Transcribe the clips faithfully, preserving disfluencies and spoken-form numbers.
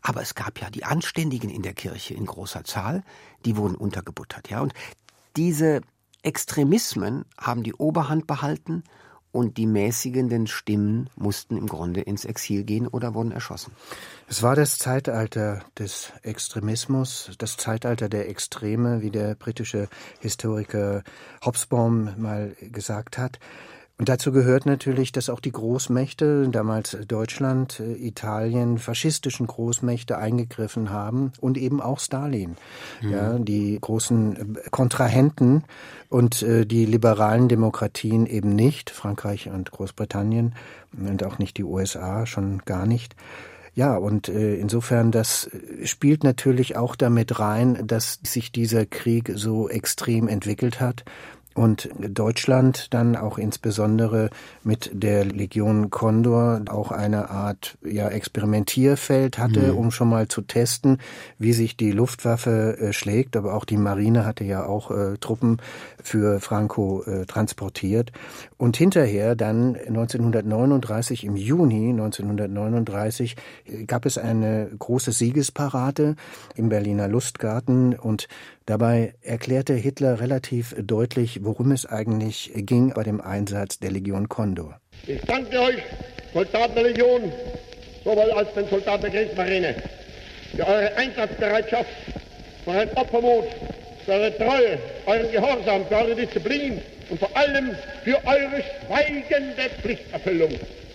Aber es gab ja die Anständigen in der Kirche in großer Zahl, die wurden untergebuttert. Ja? Und diese Extremismen haben die Oberhand behalten und die mäßigenden Stimmen mussten im Grunde ins Exil gehen oder wurden erschossen. Es war das Zeitalter des Extremismus, das Zeitalter der Extreme, wie der britische Historiker Hobsbawm mal gesagt hat. Und dazu gehört natürlich, dass auch die Großmächte, damals Deutschland, Italien, faschistischen Großmächte eingegriffen haben und eben auch Stalin, mhm. ja, die großen Kontrahenten und äh, die liberalen Demokratien eben nicht, Frankreich und Großbritannien und auch nicht die U S A, schon gar nicht. Ja, und äh, insofern, das spielt natürlich auch damit rein, dass sich dieser Krieg so extrem entwickelt hat. Und Deutschland dann auch insbesondere mit der Legion Condor auch eine Art ja, Experimentierfeld hatte, mhm. um schon mal zu testen, wie sich die Luftwaffe äh, schlägt. Aber auch die Marine hatte ja auch äh, Truppen für Franco äh, transportiert. Und hinterher dann neunzehnhundertneununddreißig, im Juni neunzehnhundertneununddreißig, gab es eine große Siegesparade im Berliner Lustgarten und dabei erklärte Hitler relativ deutlich, worum es eigentlich ging bei dem Einsatz der Legion Condor. Ich danke euch, Soldaten der Legion, sowohl als den Soldaten der Kriegsmarine, für eure Einsatzbereitschaft, für euren Opfermut, für eure Treue, euren Gehorsam, für eure Disziplin und vor allem für eure schweigende Pflichterfüllung.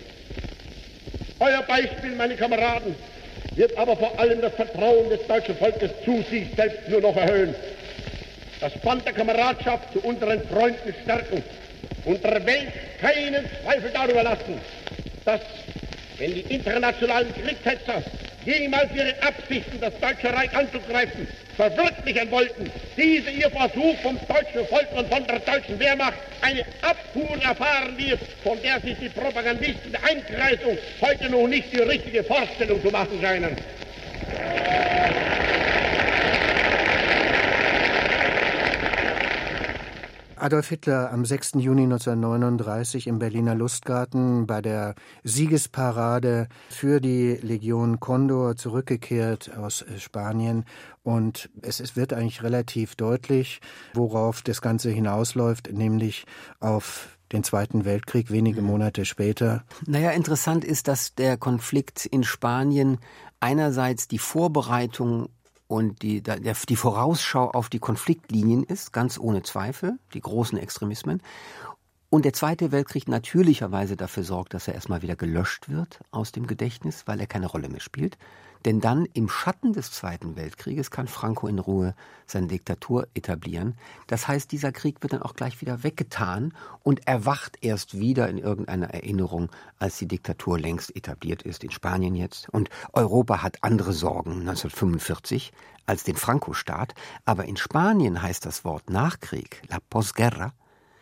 Euer Beispiel, meine Kameraden, wird aber vor allem das Vertrauen des deutschen Volkes zu sich selbst nur noch erhöhen. Das Band der Kameradschaft zu unseren Freunden stärken und der Welt keinen Zweifel darüber lassen, dass, wenn die internationalen Kriegshetzer jemals ihre Absichten, das Deutsche Reich anzugreifen, verwirklichen wollten, diese ihr Versuch vom deutschen Volk und von der deutschen Wehrmacht eine Abfuhr erfahren wird, von der sich die Propagandisten der Einkreisung heute noch nicht die richtige Vorstellung zu machen scheinen. Adolf Hitler am sechsten Juni neunzehnhundertneununddreißig im Berliner Lustgarten bei der Siegesparade für die Legion Condor zurückgekehrt aus Spanien. Und es, es wird eigentlich relativ deutlich, worauf das Ganze hinausläuft, nämlich auf den Zweiten Weltkrieg wenige Monate später. Naja, interessant ist, dass der Konflikt in Spanien einerseits die Vorbereitung und die, der, die Vorausschau auf die Konfliktlinien ist, ganz ohne Zweifel, die großen Extremismen. Und der Zweite Weltkrieg natürlicherweise dafür sorgt, dass er erstmal wieder gelöscht wird aus dem Gedächtnis, weil er keine Rolle mehr spielt. Denn dann im Schatten des Zweiten Weltkrieges kann Franco in Ruhe seine Diktatur etablieren. Das heißt, dieser Krieg wird dann auch gleich wieder weggetan und erwacht erst wieder in irgendeiner Erinnerung, als die Diktatur längst etabliert ist, in Spanien jetzt. Und Europa hat andere Sorgen neunzehnhundertfünfundvierzig als den Franco-Staat. Aber in Spanien heißt das Wort Nachkrieg, la posguerra,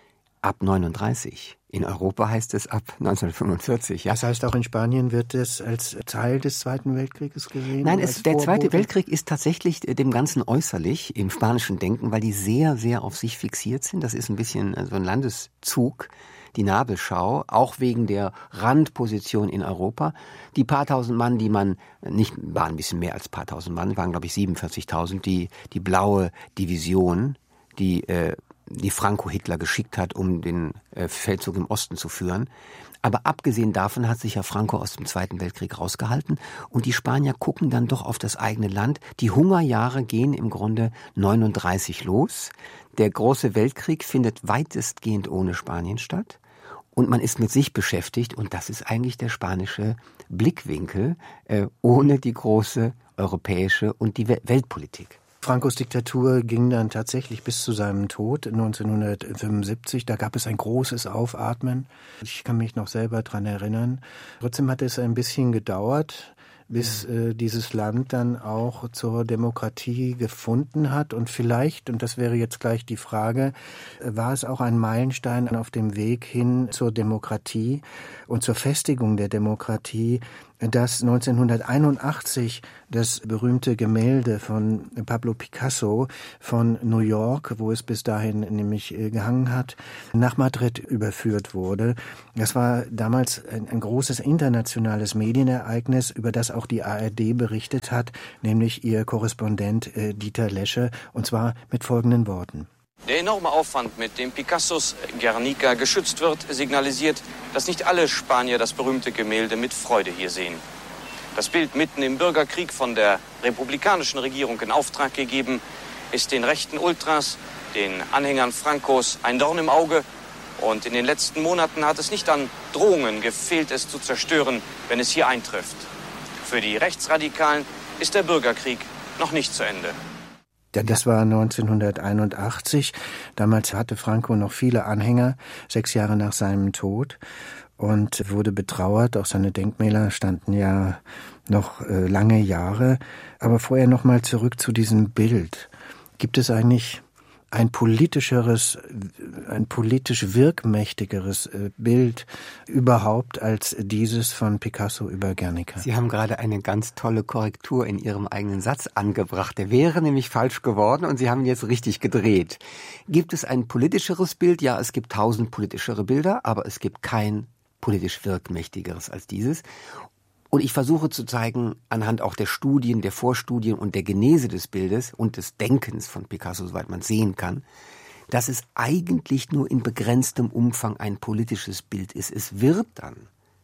ab neununddreißig. In Europa heißt es ab neunzehnhundertfünfundvierzig. Ja. Das heißt, auch in Spanien wird es als Teil des Zweiten Weltkrieges gesehen? Nein, es, der Zweite Weltkrieg ist tatsächlich dem Ganzen äußerlich im spanischen Denken, weil die sehr, sehr auf sich fixiert sind. Das ist ein bisschen so ein Landeszug, die Nabelschau, auch wegen der Randposition in Europa. Die paar tausend Mann, die man, nicht, waren ein bisschen mehr als paar tausend Mann, waren glaube ich siebenundvierzigtausend, die, die blaue Division, die äh, die Franco Hitler geschickt hat, um den äh, Feldzug im Osten zu führen. Aber abgesehen davon hat sich ja Franco aus dem Zweiten Weltkrieg rausgehalten und die Spanier gucken dann doch auf das eigene Land. Die Hungerjahre gehen im Grunde neununddreißig los. Der große Weltkrieg findet weitestgehend ohne Spanien statt und man ist mit sich beschäftigt und das ist eigentlich der spanische Blickwinkel äh, ohne die große europäische und die Weltpolitik. Francos Diktatur ging dann tatsächlich bis zu seinem Tod neunzehnhundertfünfundsiebzig. Da gab es ein großes Aufatmen. Ich kann mich noch selber dran erinnern. Trotzdem hat es ein bisschen gedauert, bis äh, dieses Land dann auch zur Demokratie gefunden hat. Und vielleicht, und das wäre jetzt gleich die Frage, äh, war es auch ein Meilenstein auf dem Weg hin zur Demokratie und zur Festigung der Demokratie, dass neunzehnhunderteinundachtzig das berühmte Gemälde von Pablo Picasso von New York, wo es bis dahin nämlich gehangen hat, nach Madrid überführt wurde. Das war damals ein, ein großes internationales Medienereignis, über das auch die A R D berichtet hat, nämlich ihr Korrespondent äh, Dieter Lesche, und zwar mit folgenden Worten. Der enorme Aufwand, mit dem Picassos Guernica geschützt wird, signalisiert, dass nicht alle Spanier das berühmte Gemälde mit Freude hier sehen. Das Bild mitten im Bürgerkrieg von der republikanischen Regierung in Auftrag gegeben, ist den rechten Ultras, den Anhängern Francos, ein Dorn im Auge. Und in den letzten Monaten hat es nicht an Drohungen gefehlt, es zu zerstören, wenn es hier eintrifft. Für die Rechtsradikalen ist der Bürgerkrieg noch nicht zu Ende. Ja, das war neunzehnhunderteinundachtzig. Damals hatte Franco noch viele Anhänger, sechs Jahre nach seinem Tod, und wurde betrauert. Auch seine Denkmäler standen ja noch äh, lange Jahre. Aber vorher noch mal zurück zu diesem Bild. Gibt es eigentlich ein politischeres, ein politisch wirkmächtigeres Bild überhaupt als dieses von Picasso über Guernica? Sie haben gerade eine ganz tolle Korrektur in Ihrem eigenen Satz angebracht. Der wäre nämlich falsch geworden und Sie haben ihn jetzt richtig gedreht. Gibt es ein politischeres Bild? Ja, es gibt tausend politischere Bilder, aber es gibt kein politisch wirkmächtigeres als dieses. Und ich versuche zu zeigen, anhand auch der Studien, der Vorstudien und der Genese des Bildes und des Denkens von Picasso, soweit man sehen kann, dass es eigentlich nur in begrenztem Umfang ein politisches Bild ist. Es wird dann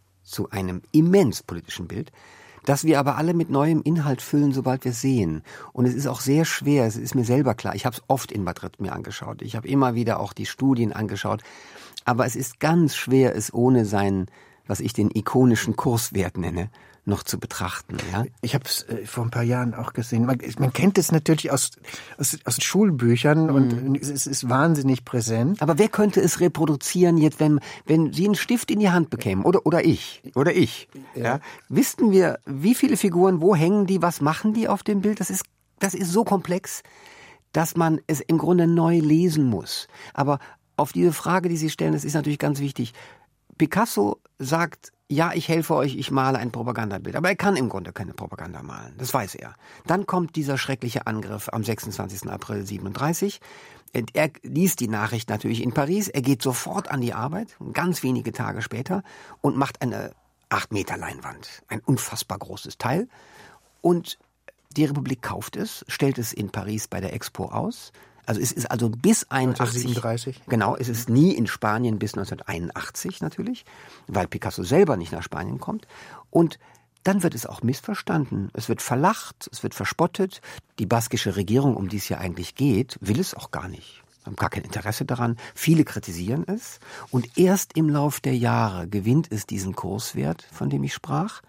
zu einem immens politischen Bild, das wir aber alle mit neuem Inhalt füllen, sobald wir es sehen. Und es ist auch sehr schwer, es ist mir selber klar, ich habe es oft in Madrid mir angeschaut, ich habe immer wieder auch die Studien angeschaut, aber es ist ganz schwer, es ohne seinen, was ich den ikonischen Kurswert nenne, noch zu betrachten. Ja? Ich habe es äh, vor ein paar Jahren auch gesehen. Man, man kennt es natürlich aus, aus, aus Schulbüchern mhm. und es ist wahnsinnig präsent. Aber wer könnte es reproduzieren jetzt, wenn, wenn Sie einen Stift in die Hand bekämen? Oder, oder ich? Oder ich? Ja. Ja? Wüssten wir, wie viele Figuren, wo hängen die, was machen die auf dem Bild? Das ist, das ist so komplex, dass man es im Grunde neu lesen muss. Aber auf diese Frage, die Sie stellen, das ist natürlich ganz wichtig. Picasso sagt, ja, ich helfe euch, ich male ein Propagandabild. Aber er kann im Grunde keine Propaganda malen, das weiß er. Dann kommt dieser schreckliche Angriff am sechsundzwanzigsten April siebenunddreißig. Er liest die Nachricht natürlich in Paris, er geht sofort an die Arbeit, ganz wenige Tage später, und macht eine acht Meter Leinwand, ein unfassbar großes Teil. Und die Republik kauft es, stellt es in Paris bei der Expo aus. Also es ist also bis einundachtzig, neunzehnhundertsiebenunddreißig. Genau, es ist nie in Spanien bis neunzehnhunderteinundachtzig natürlich, weil Picasso selber nicht nach Spanien kommt. Und dann wird es auch missverstanden. Es wird verlacht, es wird verspottet. Die baskische Regierung, um die es ja eigentlich geht, will es auch gar nicht. Haben gar kein Interesse daran. Viele kritisieren es. Und erst im Lauf der Jahre gewinnt es diesen Kurswert, von dem ich sprach.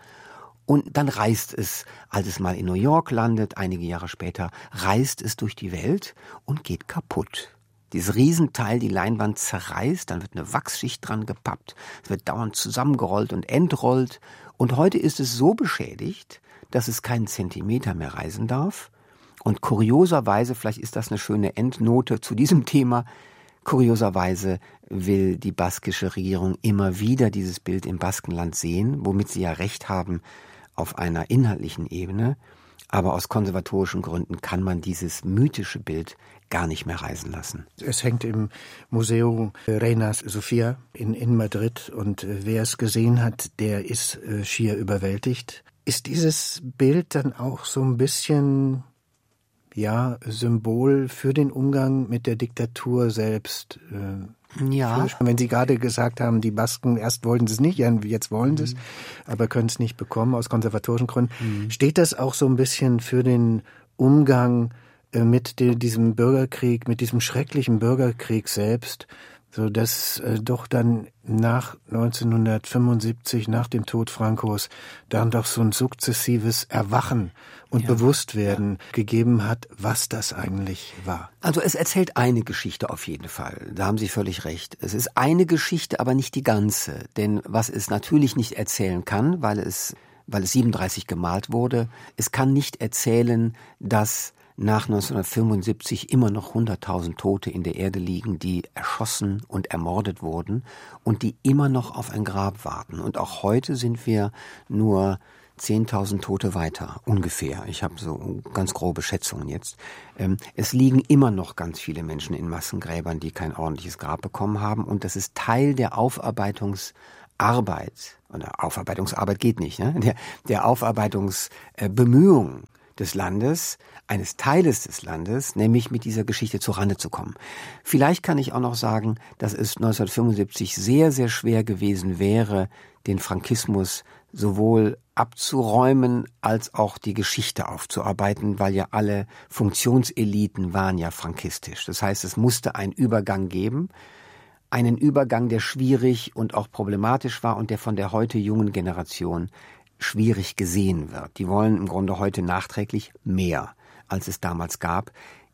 Und dann reist es, als es mal in New York landet, einige Jahre später, reist es durch die Welt und geht kaputt. Dieses Riesenteil, die Leinwand zerreißt, dann wird eine Wachsschicht dran gepappt, es wird dauernd zusammengerollt und entrollt. Und heute ist es so beschädigt, dass es keinen Zentimeter mehr reisen darf. Und kurioserweise, vielleicht ist das eine schöne Endnote zu diesem Thema, kurioserweise will die baskische Regierung immer wieder dieses Bild im Baskenland sehen, womit sie ja recht haben, auf einer inhaltlichen Ebene, aber aus konservatorischen Gründen kann man dieses mythische Bild gar nicht mehr reisen lassen. Es hängt im Museum Reina Sofia in, in Madrid und äh, wer es gesehen hat, der ist äh, schier überwältigt. Ist dieses Bild dann auch so ein bisschen, ja, Symbol für den Umgang mit der Diktatur selbst? Äh, Ja. Wenn Sie gerade gesagt haben, die Basken, erst wollten sie es nicht, jetzt wollen sie es, mhm. aber können es nicht bekommen aus konservatorischen Gründen. Mhm. Steht das auch so ein bisschen für den Umgang mit diesem Bürgerkrieg, mit diesem schrecklichen Bürgerkrieg selbst, so dass äh, doch dann nach neunzehnhundertfünfundsiebzig, nach dem Tod Francos, dann doch so ein sukzessives Erwachen und ja. Bewusstwerden ja. gegeben hat, was das eigentlich war? Also es erzählt eine Geschichte auf jeden Fall. Da haben Sie völlig recht. Es ist eine Geschichte, aber nicht die ganze. Denn was es natürlich nicht erzählen kann, weil es, weil es siebenunddreißig gemalt wurde, es kann nicht erzählen, dass nach neunzehnhundertfünfundsiebzig immer noch hunderttausend Tote in der Erde liegen, die erschossen und ermordet wurden und die immer noch auf ein Grab warten. Und auch heute sind wir nur zehntausend Tote weiter, ungefähr. Ich habe so ganz grobe Schätzungen jetzt. Ähm, es liegen immer noch ganz viele Menschen in Massengräbern, die kein ordentliches Grab bekommen haben. Und das ist Teil der Aufarbeitungsarbeit. Oder Aufarbeitungsarbeit geht nicht, ne? Der, der Aufarbeitungsbemühungen des Landes, eines Teiles des Landes, nämlich mit dieser Geschichte zurande zu kommen. Vielleicht kann ich auch noch sagen, dass es neunzehnhundertfünfundsiebzig sehr, sehr schwer gewesen wäre, den Frankismus sowohl abzuräumen als auch die Geschichte aufzuarbeiten, weil ja alle Funktionseliten waren ja frankistisch. Das heißt, es musste einen Übergang geben, einen Übergang, der schwierig und auch problematisch war und der von der heute jungen Generation schwierig gesehen wird. Die wollen im Grunde heute nachträglich mehr, als es damals gab.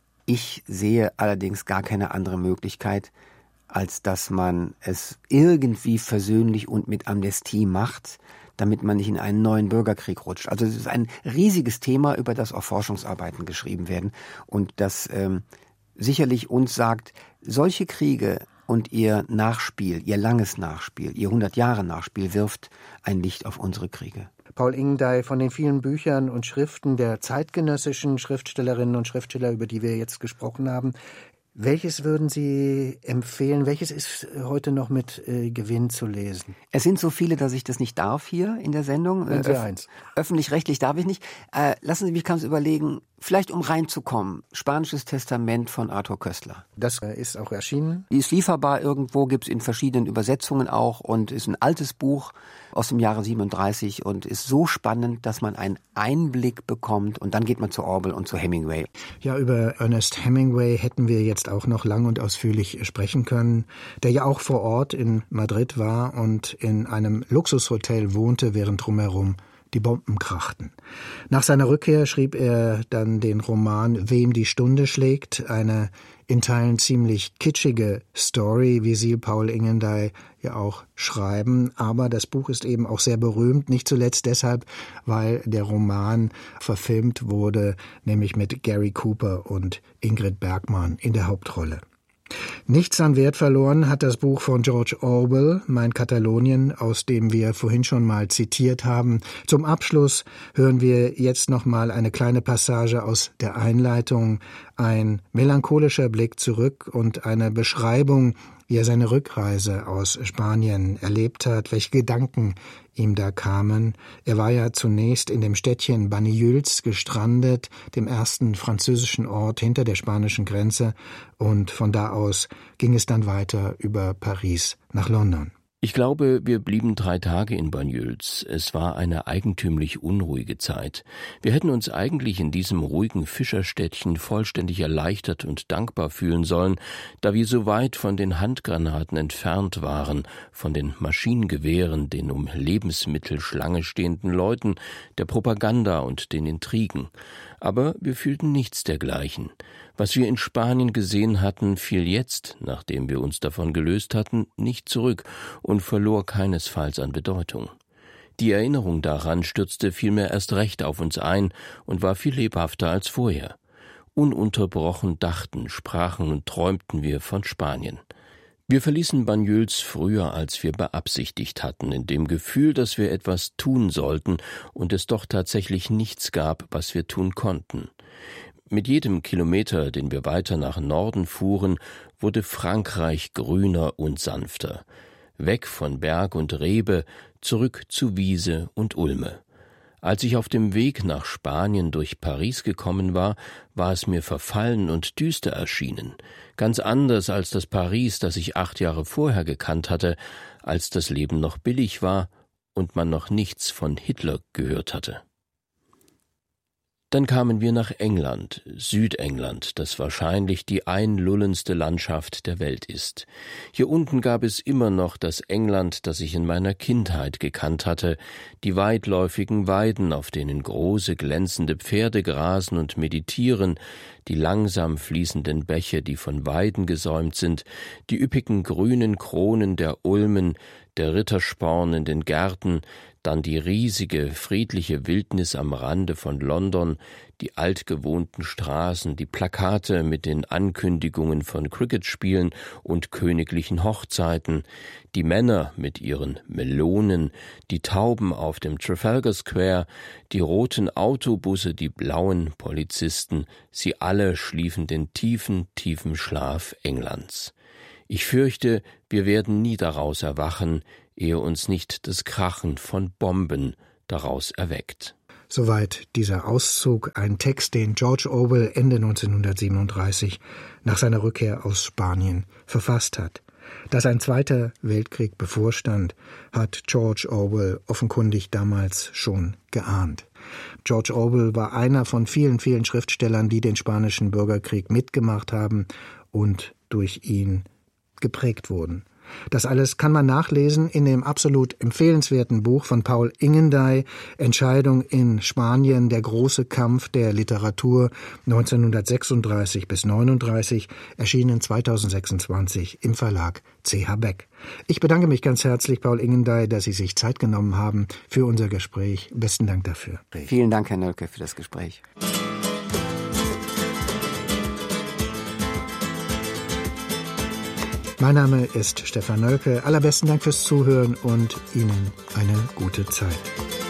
Ich sehe allerdings gar keine andere Möglichkeit, als dass man es irgendwie versöhnlich und mit Amnestie macht, damit man nicht in einen neuen Bürgerkrieg rutscht. Also es ist ein riesiges Thema, über das auch Forschungsarbeiten geschrieben werden und das ähm, sicherlich uns sagt, solche Kriege und ihr Nachspiel, ihr langes Nachspiel, ihr hundert Jahre Nachspiel wirft ein Licht auf unsere Kriege. Paul Ingendey, von den vielen Büchern und Schriften der zeitgenössischen Schriftstellerinnen und Schriftsteller, über die wir jetzt gesprochen haben, welches würden Sie empfehlen? Welches ist heute noch mit äh, Gewinn zu lesen? Es sind so viele, dass ich das nicht darf hier in der Sendung. Äh, Öf- eins. Öffentlich-rechtlich darf ich nicht. Äh, lassen Sie mich ganz überlegen, vielleicht um reinzukommen, Spanisches Testament von Arthur Koestler. Das äh, ist auch erschienen? Die ist lieferbar irgendwo, gibt es in verschiedenen Übersetzungen auch und ist ein altes Buch aus dem Jahre siebenunddreißig und ist so spannend, dass man einen Einblick bekommt und dann geht man zu Orwell und zu Hemingway. Ja, über Ernest Hemingway hätten wir jetzt auch noch lang und ausführlich sprechen können, der ja auch vor Ort in Madrid war und in einem Luxushotel wohnte, während drumherum die Bomben krachten. Nach seiner Rückkehr schrieb er dann den Roman Wem die Stunde schlägt, eine in Teilen ziemlich kitschige Story, wie Sie, Paul Ingendey, ja auch schreiben. Aber das Buch ist eben auch sehr berühmt, nicht zuletzt deshalb, weil der Roman verfilmt wurde, nämlich mit Gary Cooper und Ingrid Bergman in der Hauptrolle. Nichts an Wert verloren hat das Buch von George Orwell, Mein Katalonien, aus dem wir vorhin schon mal zitiert haben. Zum Abschluss hören wir jetzt noch mal eine kleine Passage aus der Einleitung, ein melancholischer Blick zurück und eine Beschreibung, wie er seine Rückreise aus Spanien erlebt hat, welche Gedanken ihm da kamen. Er war ja zunächst in dem Städtchen Banyuls gestrandet, dem ersten französischen Ort hinter der spanischen Grenze, und von da aus ging es dann weiter über Paris nach London. Ich glaube, wir blieben drei Tage in Banyuls. Es war eine eigentümlich unruhige Zeit. Wir hätten uns eigentlich in diesem ruhigen Fischerstädtchen vollständig erleichtert und dankbar fühlen sollen, da wir so weit von den Handgranaten entfernt waren, von den Maschinengewehren, den um Lebensmittel Schlange stehenden Leuten, der Propaganda und den Intrigen. Aber wir fühlten nichts dergleichen. Was wir in Spanien gesehen hatten, fiel jetzt, nachdem wir uns davon gelöst hatten, nicht zurück und verlor keinesfalls an Bedeutung. Die Erinnerung daran stürzte vielmehr erst recht auf uns ein und war viel lebhafter als vorher. Ununterbrochen dachten, sprachen und träumten wir von Spanien. Wir verließen Banyuls früher, als wir beabsichtigt hatten, in dem Gefühl, dass wir etwas tun sollten und es doch tatsächlich nichts gab, was wir tun konnten. Mit jedem Kilometer, den wir weiter nach Norden fuhren, wurde Frankreich grüner und sanfter. Weg von Berg und Rebe, zurück zu Wiese und Ulme. Als ich auf dem Weg nach Spanien durch Paris gekommen war, war es mir verfallen und düster erschienen. Ganz anders als das Paris, das ich acht Jahre vorher gekannt hatte, als das Leben noch billig war und man noch nichts von Hitler gehört hatte. Dann kamen wir nach England, Südengland, das wahrscheinlich die einlullendste Landschaft der Welt ist. Hier unten gab es immer noch das England, das ich in meiner Kindheit gekannt hatte, die weitläufigen Weiden, auf denen große, glänzende Pferde grasen und meditieren, die langsam fließenden Bäche, die von Weiden gesäumt sind, die üppigen grünen Kronen der Ulmen, der Rittersporn in den Gärten, dann die riesige, friedliche Wildnis am Rande von London, die altgewohnten Straßen, die Plakate mit den Ankündigungen von Cricketspielen und königlichen Hochzeiten, die Männer mit ihren Melonen, die Tauben auf dem Trafalgar Square, die roten Autobusse, die blauen Polizisten, sie alle schliefen den tiefen, tiefen Schlaf Englands. Ich fürchte, wir werden nie daraus erwachen, ehe uns nicht das Krachen von Bomben daraus erweckt. Soweit dieser Auszug, ein Text, den George Orwell Ende neunzehnhundertsiebenunddreißig nach seiner Rückkehr aus Spanien verfasst hat. Dass ein Zweiter Weltkrieg bevorstand, hat George Orwell offenkundig damals schon geahnt. George Orwell war einer von vielen, vielen Schriftstellern, die den Spanischen Bürgerkrieg mitgemacht haben und durch ihn geprägt wurden. Das alles kann man nachlesen in dem absolut empfehlenswerten Buch von Paul Ingendey, Entscheidung in Spanien, der große Kampf der Literatur neunzehnhundertsechsunddreißig bis neununddreißig, erschienen zweitausendsechsundzwanzig im Verlag C H Beck. Ich bedanke mich ganz herzlich, Paul Ingendey, dass Sie sich Zeit genommen haben für unser Gespräch. Besten Dank dafür. Vielen Dank, Herr Nölke, für das Gespräch. Mein Name ist Stefan Nölke. Allerbesten Dank fürs Zuhören und Ihnen eine gute Zeit.